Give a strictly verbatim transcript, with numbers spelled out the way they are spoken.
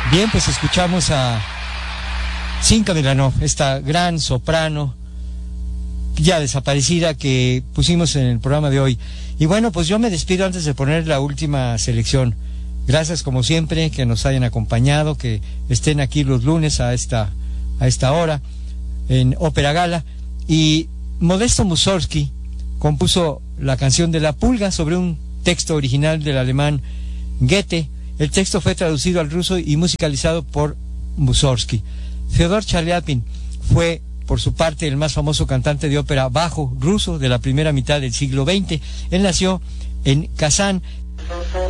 Bien, pues escuchamos a Zinka Milanov, esta gran soprano ya desaparecida que pusimos en el programa de hoy. Y bueno, pues yo me despido antes de poner la última selección. Gracias como siempre que nos hayan acompañado, que estén aquí los lunes a esta, a esta hora en Ópera Gala. Y Modesto Mussorgsky compuso la canción de La Pulga sobre un texto original del alemán Goethe. El texto fue traducido al ruso y musicalizado por Mussorgsky. Fyodor Chaliapin fue, por su parte, el más famoso cantante de ópera bajo ruso de la primera mitad del siglo veinte. Él nació en Kazán.